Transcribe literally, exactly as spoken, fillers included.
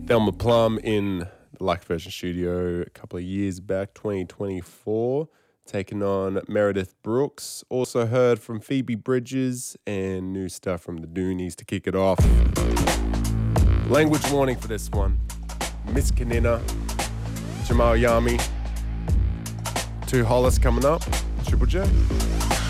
Thelma Plum in the Like Version studio a couple of years back, twenty twenty-four, taking on Meredith Brooks. Also heard from Phoebe Bridges and new stuff from the Doonies to kick it off. Language warning for this one. Miss Kanina, Jamal Yami, two Hollis coming up, Triple J.